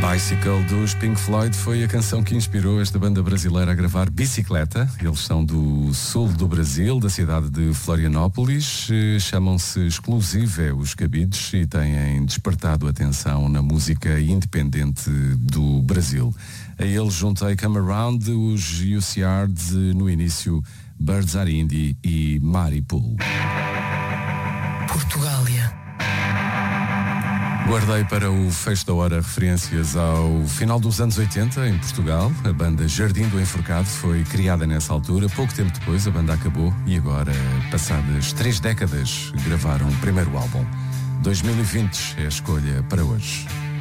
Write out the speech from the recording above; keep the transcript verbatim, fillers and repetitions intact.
Bicycle dos Pink Floyd foi a canção que inspirou esta banda brasileira a gravar Bicicleta. Eles são do sul do Brasil, da cidade de Florianópolis. Chamam-se Exclusive os Cabides e têm despertado atenção na música independente do Brasil. A eles juntei Come Around, os U C Yards, no início Birds Are Indie e Maripool. Portugália. Guardei para o fecho da hora referências ao final dos anos oitenta em Portugal. A banda Jardim do Enforcado foi criada nessa altura. Pouco tempo depois a banda acabou e agora, passadas três décadas, gravaram o primeiro álbum. dois mil e vinte é a escolha para hoje.